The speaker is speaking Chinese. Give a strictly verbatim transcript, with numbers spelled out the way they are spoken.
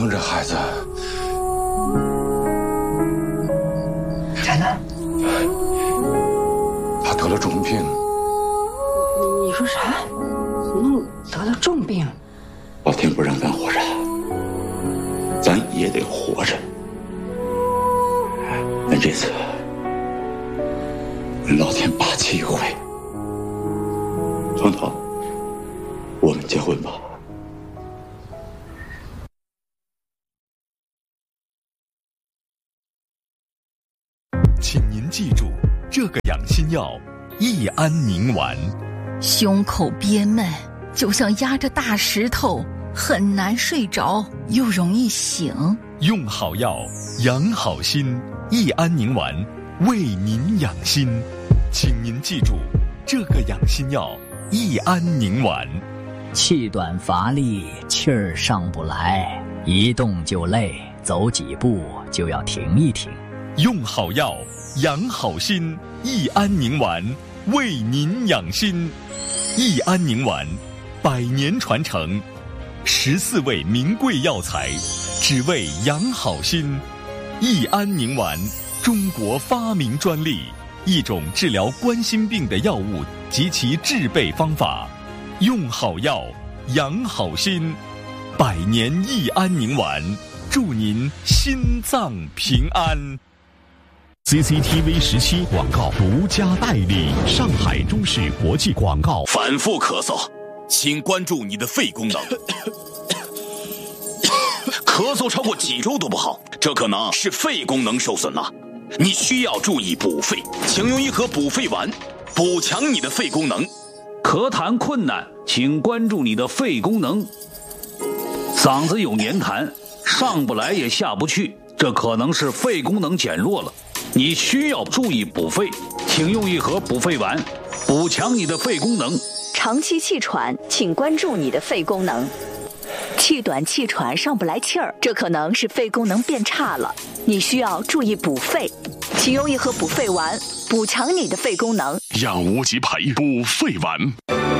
啊，这孩子。 婵娜， 他得了重病。 你说啥？能得了重病？ 老天不让咱活着，咱也得活着。但这次，老天霸气一回。床头，我们结婚吧。 请您记住，这个养心药益安宁丸。 胸口憋闷，就像压着大石头，很难睡着，又容易醒。 用好药，养好心，益安宁丸为您养心。请您记住，这个养心药益安宁丸。 气短乏力，气儿上不来，一动就累，走几步就要停一停。 用好药，养好心，益安宁丸为您养心。益安宁丸，百年传承，十四味名贵药材，只为养好心。益安宁丸，中国发明专利，一种治疗冠心病的药物及其制备方法。用好药，养好心，百年益安宁丸，祝您心脏平安。 C C T V 十七广告独家代理，上海中视国际广告。 反复咳嗽，请关注你的肺功能。咳嗽超过几周都不好，这可能是肺功能受损了，你需要注意补肺，请用一盒补肺丸，补强你的肺功能。 咳痰困难，请关注你的肺功能。嗓子有黏痰，上不来也下不去，这可能是肺功能减弱了，你需要注意补肺，请用一盒补肺丸，补强你的肺功能。 长期气喘，请关注你的肺功能。气短气喘上不来气儿，这可能是肺功能变差了，你需要注意补肺，请用一盒补肺丸，补强你的肺功能。 让无极牌补肺丸。